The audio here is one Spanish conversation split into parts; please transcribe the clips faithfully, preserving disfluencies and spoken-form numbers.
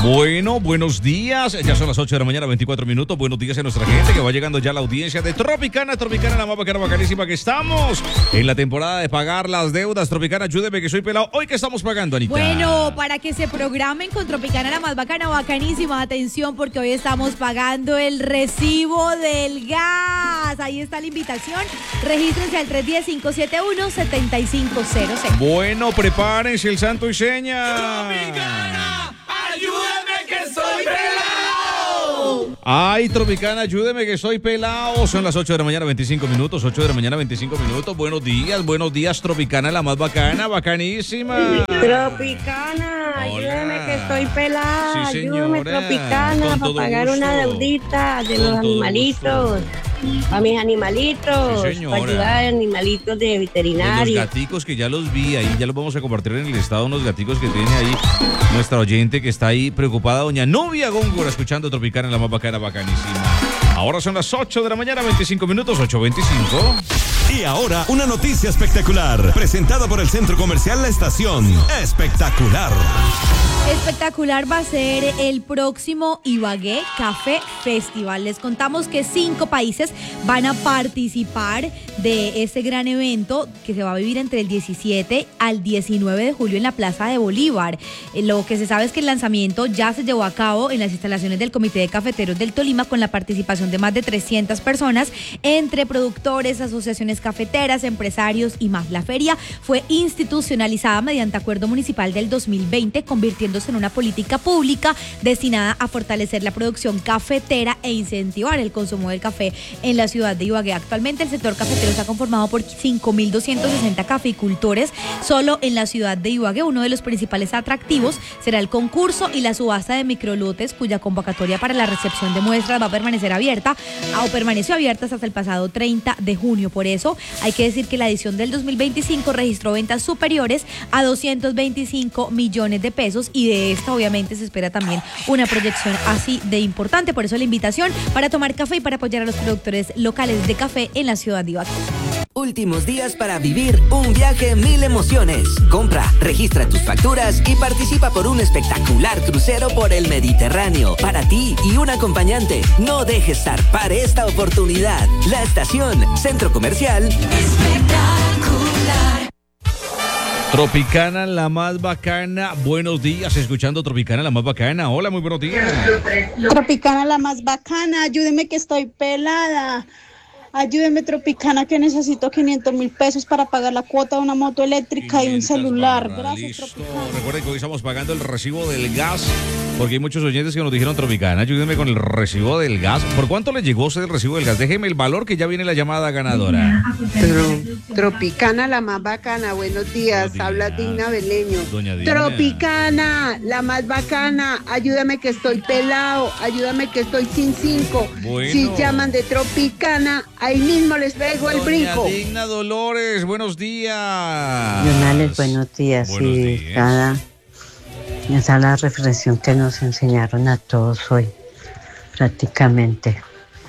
Bueno, buenos días. Ya son las ocho de la mañana, veinticuatro minutos. Buenos días a nuestra gente que va llegando ya a la audiencia de Tropicana. Tropicana, la más bacana, bacanísima que estamos en la temporada de pagar las deudas. Tropicana, ayúdeme que soy pelado. Hoy, ¿qué estamos pagando, Anita? Bueno, para que se programen con Tropicana, la más bacana, bacanísima. Atención, porque hoy estamos pagando el recibo del gas. Ahí está la invitación. Regístrense al tres uno cero, cinco siete uno, siete cinco cero seis. Bueno, prepárense el santo y seña. Tropicana, ayúdame que soy pelado. Ay, Tropicana, ayúdeme que soy pelado. Son las ocho de la mañana, veinticinco minutos. ocho de la mañana, veinticinco minutos. Buenos días, buenos días, Tropicana, la más bacana, bacanísima. Tropicana, ayúdame que estoy pelada. Sí, ayúdame, señora. Tropicana, Con para todo pagar gusto. una deudita de Con los todo animalitos. Para mis animalitos, Sí, señora. para ayudar a animalitos de De los veterinario. gaticos que ya los vi ahí, ya los vamos a compartir en el estado, unos gaticos que tiene ahí nuestra oyente que está ahí preocupada, doña Nubia Góngora, escuchando Tropicana, la más bacana, bacanísima. Ahora son las ocho de la mañana, veinticinco minutos, ocho veinticinco. Y ahora, una noticia espectacular, presentada por el Centro Comercial La Estación. Espectacular. Espectacular va a ser el próximo Ibagué Café Festival. Les contamos que cinco países van a participar de este gran evento que se va a vivir entre el diecisiete al diecinueve de julio en la Plaza de Bolívar. Eh, Lo que se sabe es que el lanzamiento ya se llevó a cabo en las instalaciones del Comité de Cafeteros del Tolima con la participación de más de trescientas personas entre productores, asociaciones cafeteras, empresarios y más. La feria fue institucionalizada mediante acuerdo municipal del dos mil veinte, convirtiéndose en una política pública destinada a fortalecer la producción cafetera e incentivar el consumo del café en la ciudad de Ibagué. Actualmente el sector cafetero está conformado por cinco mil doscientos sesenta cafeicultores solo en la ciudad de Ibagué. Uno de los principales atractivos será el concurso y la subasta de microlotes, cuya convocatoria para la recepción de muestras va a permanecer abierta o permaneció abierta hasta el pasado treinta de junio. Por eso hay que decir que la edición del dos mil veinticinco registró ventas superiores a doscientos veinticinco millones de pesos y de esta obviamente se espera también una proyección así de importante. Por eso la invitación para tomar café y para apoyar a los productores locales de café en la ciudad de Ibagué. Últimos días para vivir un viaje mil emociones. Compra, registra tus facturas y participa por un espectacular crucero por el Mediterráneo. Para ti y un acompañante. No dejes zarpar esta oportunidad. La Estación, Centro Comercial. Espectacular. Tropicana, la más bacana. Buenos días, escuchando Tropicana, la más bacana. Hola, muy buenos días. Tropicana, la más bacana, ayúdeme que estoy pelada. Ayúdeme, Tropicana, que necesito quinientos mil pesos para pagar la cuota de una moto eléctrica y un celular. barras, Gracias, listo. Tropicana. Recuerden que hoy estamos pagando el recibo del gas, porque hay muchos oyentes que nos dijeron, Tropicana, ayúdenme con el recibo del gas. ¿Por cuánto le llegó a usted el recibo del gas? Déjeme el valor que ya viene la llamada ganadora. Tro- Tropicana, la más bacana, buenos días, Buenos habla días. Digna Beleño. Doña Digna. Tropicana, la más bacana, ayúdame que estoy pelado, ayúdame que estoy sin cinco. Bueno. Si llaman de Tropicana, ahí mismo les pego el Doña brinco. Digna Dolores, buenos días. Jonales, buenos días. Buenos Sí, días. Esa, esa es la reflexión que nos enseñaron a todos hoy, prácticamente.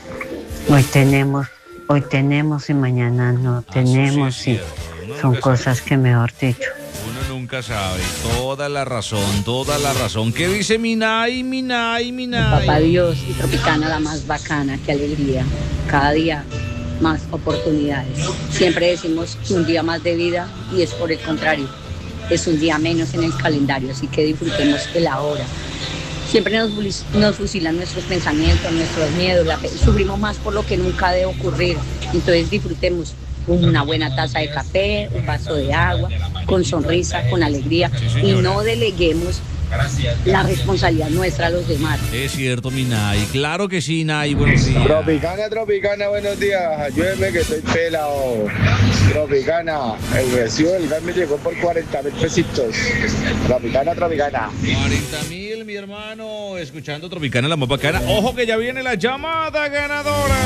Hoy tenemos, hoy tenemos y mañana no tenemos. sí es y cierto. Uno son nunca cosas que, mejor dicho, Uno nunca sabe. Toda la razón, toda la razón. ¿Qué dice Minay, Minay, Minay? Papá Dios y Tropicana, la más bacana, qué alegría. Cada día más oportunidades. Siempre decimos que un día más de vida y es por el contrario. Es un día menos en el calendario, así que disfrutemos el ahora. Siempre nos, fulis- nos fusilan nuestros pensamientos, nuestros miedos, la, sufrimos más por lo que nunca debe ocurrir. Entonces disfrutemos una buena taza de café, un vaso de agua, con sonrisa, con alegría y no deleguemos la responsabilidad nuestra a los demás. Es cierto, Minay. Claro que sí, Nay. Buenos días. Tropicana, Tropicana, buenos días. Ayúdeme que estoy pelado. Tropicana, el recibo del gas me llegó por cuarenta mil pesitos. Tropicana, Tropicana. cuarenta mil, mi hermano. Escuchando Tropicana, la más bacana. Ojo que ya viene la llamada ganadora.